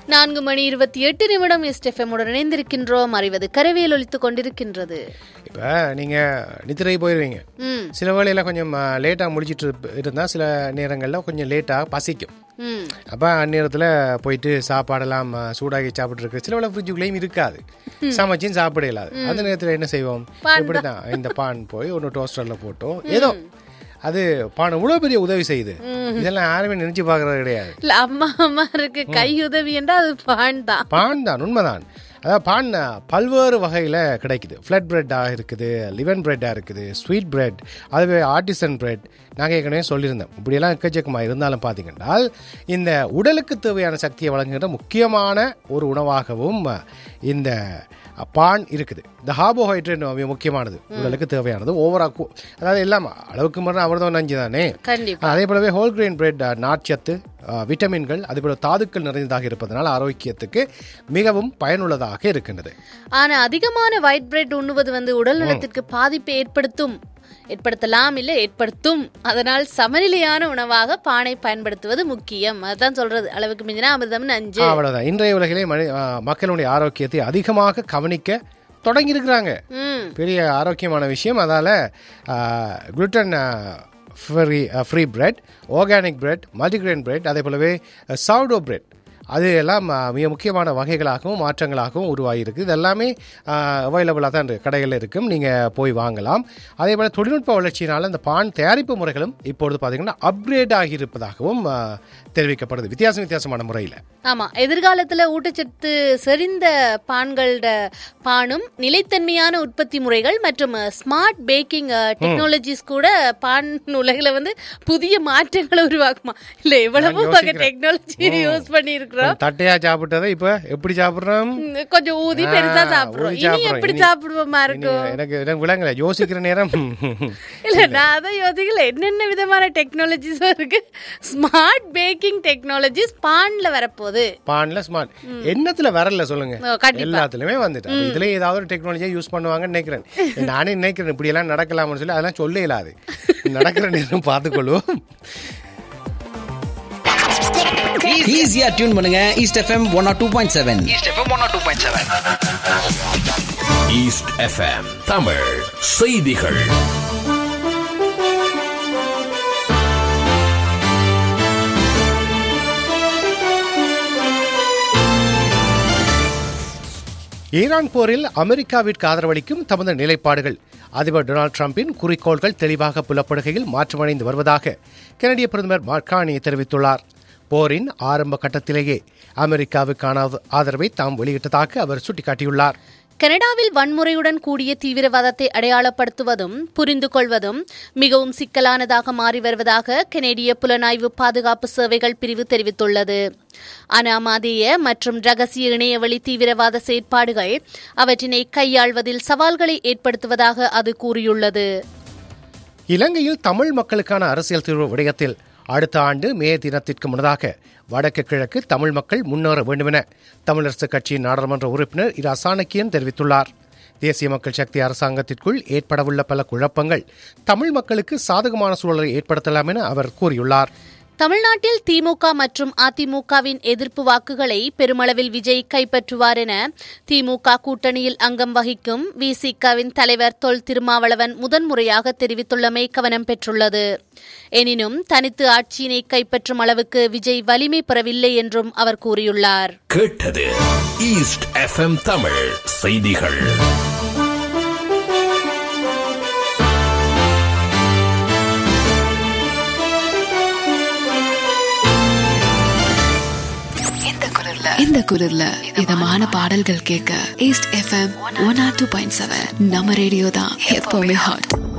4:28 STFM உடன் இணைந்திருக்கின்றோம். அறிவது கரவேல் ஒலித்துக் கொண்டிருக்கின்றது. இப்போ நீங்கள் நித்திரை போயிடுவீங்க. சில வேளையில் கொஞ்சம் லேட்டாக முடிச்சிட்டு இருந்தால் சில நேரங்களில் கொஞ்சம் லேட்டாக பசிக்கும். அப்போ அந்நேரத்தில் போயிட்டு சாப்பாடெல்லாம் சூடாகி சாப்பிட்ருக்கு. சில வேளை ஃப்ரிட்ஜுக்குள்ளேயும் இருக்காது, சமைச்சும் சாப்பிட இல்லாது. அந்த நேரத்தில் என்ன செய்வோம்? இப்படி தான் இந்த பான் போய் ஒன்று டோஸ்டரில் போட்டோம், ஏதோ அது பான் இவ்வளவு பெரிய உதவி செய்யுது. இதெல்லாம் யாருமே நினைச்சு பாக்குறது கிடையாது. அம்மா அம்மா இருக்கு கை உதவி என்றால் அது பான் தான் உண்மைதான். அதாவது பான் பல்வேறு வகையில் கிடைக்குது. ஃப்ளட் பிரெட்டாக இருக்குது, லிவன் பிரெட்டாக இருக்குது, ஸ்வீட் பிரெட், அதுவே ஆர்டிசன் பிரெட். நாங்கள் ஏற்கனவே சொல்லியிருந்தோம். இப்படியெல்லாம் எக்கச்சக்கமாக இருந்தாலும் பார்த்தீங்கன்னா இந்த உடலுக்கு தேவையான சக்தியை வழங்குகின்ற முக்கியமான ஒரு உணவாகவும் இந்த பான் இருக்குது. இந்த கார்போஹைட்ரேட் மிக முக்கியமானது, உடலுக்கு தேவையானது. அதாவது எல்லாம் அளவுக்கு மரம் அவர்தான் நஞ்சு தானே. அதே போலவே ஹோல் கிரெயின் பிரெட் நார்ச்சத்து, விட்டமின்கள், அதே போல தாதுக்கள் நிறைந்ததாக இருப்பதனால் ஆரோக்கியத்துக்கு மிகவும் பயனுள்ளதாக இருக்கின்றது. ஆனால் அதிகமான ஒயிட் பிரெட் உண்ணுவது உடல் நலத்திற்கு பாதிப்பை ஏற்படுத்தும். அதனால் சமநிலையான உணவாக பானை பயன்படுத்துவது முக்கியம். அதுதான் சொல்றது, அளவுக்கு மிஞ்சினா அமிர்தம் நஞ்சு. அவ்வளவுதான். இன்றைய உலகிலே மக்களுடைய ஆரோக்கியத்தை அதிகமாக கவனிக்க தொடங்கி இருக்கிறாங்க. பெரிய ஆரோக்கியமான விஷயம். அதால gluten free bread, organic bread, multigrain bread, அதே போலவே சவுடோ பிரெட், அது எல்லாம் மிக முக்கியமான வகைகளாகவும் மாற்றங்களாகவும் உருவாகியிருக்கு. இது எல்லாமே அவைலபிளாக தான் கடைகளில் இருக்கும், நீங்கள் போய் வாங்கலாம். அதே போல் தொழில்நுட்ப வளர்ச்சியினால் இந்த பான் தயாரிப்பு முறைகளும் இப்பொழுது பார்த்தீங்கன்னா அப்கிரேட் ஆகியிருப்பதாகவும் தெரிவிக்கப்படுது, வித்தியாசமான முறையில். ஆமாம், எதிர்காலத்தில் ஊட்டச்சத்து செறிந்த பானும் நிலைத்தன்மையான உற்பத்தி முறைகள் மற்றும் ஸ்மார்ட் பேக்கிங் டெக்னாலஜிஸ் கூட பான் உலகில் புதிய மாற்றங்களை உருவாக்குமா? இல்லை, எவ்வளவோ டெக்னாலஜி யூஸ் பண்ணியிருக்கோம். தட்டையா சாப்பிட்டதை இப்ப எப்படி சாப்பிடுறோம்? கொஞ்சம் ஊதி பெருசா சாப்பிடுறோம். இனி எப்படி சாப்பிடுவோமா இருக்கும்? எனக்கு விளங்கல, யோசிக்கிற நேரம் இல்ல. நான் அதான் யோசிக்கல, என்னென்ன விதமான டெக்னாலஜிஸ் இருக்கு. ஸ்மார்ட் பேக்கிங் டெக்னாலஜிஸ் பான்ல வரப்போகுது. பான்ல ஸ்மார்ட் என்னத்துல வரல சொல்லுங்க, எல்லாத்துலயுமே வந்துட்டு. இதுல ஏதாவது ஒரு டெக்னாலஜியா யூஸ் பண்ணுவாங்கன்னு நினைக்கிறேன். நானே நினைக்கிறேன் இப்படி எல்லாம் நடக்கலாம்னு சொல்லி. அதெல்லாம் சொல்ல இயலாது, நடக்கிற நேரம் பார்த்துக்கொள்வோம். ஈஸியா டியூன் பண்ணுங்க east FM 102.7. East FM Tamil செய்திகள். ஈரான் போரில் அமெரிக்காவிற்கு ஆதரவளிக்கும் தமது நிலைப்பாடுகள் அதிபர் டொனால்டு டிரம்பின் குறிக்கோள்கள் தெளிவாக புலப்படுகையில் மாற்றமடைந்து வருவதாக கனடிய பிரதமர் மார்க் கார்னி தெரிவித்துள்ளார். போரின் ஆரம்ப கட்டத்திலேயே அமெரிக்காவுக்கான ஆதரவை தாம் வெளியிட்டதாக அவர் சுட்டிக்காட்டியுள்ளார். கனடாவில் வன்முறையுடன் கூடிய தீவிரவாதத்தை அடையாளப்படுத்துவதும் புரிந்து கொள்வதும் மிகவும் சிக்கலானதாக மாறி வருவதாக கனேடிய புலனாய்வு பாதுகாப்பு சேவைகள் பிரிவு தெரிவித்துள்ளது. அனாமதேய மற்றும் ரகசிய இணையவழி தீவிரவாத செயற்பாடுகள் அவற்றினை கையாள்வதில் சவால்களை ஏற்படுத்துவதாக அது கூறியுள்ளது. இலங்கையில் தமிழ் மக்களுக்கான அரசியல் தீர்வு விடயத்தில் அடுத்த ஆண்டு மே தினத்திற்கு முன்னதாக வடக்கு கிழக்கு தமிழ் மக்கள் முன்னேற வேண்டும் என தமிழரசுக் கட்சியின் நாடாளுமன்ற உறுப்பினர் இரா சாணக்கியன் தெரிவித்துள்ளார். தேசிய மக்கள் சக்தி அரசாங்கத்திற்குள் ஏற்படவுள்ள பல குழப்பங்கள் தமிழ் மக்களுக்கு சாதகமான சூழலை ஏற்படுத்தலாம் என அவர் கூறியுள்ளார். தமிழ்நாட்டில் திமுக மற்றும் அதிமுகவின் எதிர்ப்பு வாக்குகளை பெருமளவில் விஜய் கைப்பற்றுவார் என திமுக கூட்டணியில் அங்கம் வகிக்கும் விசிகவின் தலைவர் தொல் திருமாவளவன் முதன்முறையாக தெரிவித்துள்ளமை கவனம் பெற்றுள்ளது. எனினும் தனித்து ஆட்சியினை கைப்பற்றும் அளவுக்கு விஜய் வலிமை பெறவில்லை என்றும் அவர் கூறியுள்ளார். கேட்டது ஈஸ்ட் எஃப்எம் தமிழ் செய்திகள். இந்த குரல்ல இதமான பாடல்கள் கேட்க ஈஸ்ட் எஃப்எம் 102.7 நம்ம ரேடியோ தான் எப்பவுமே ஹாட்.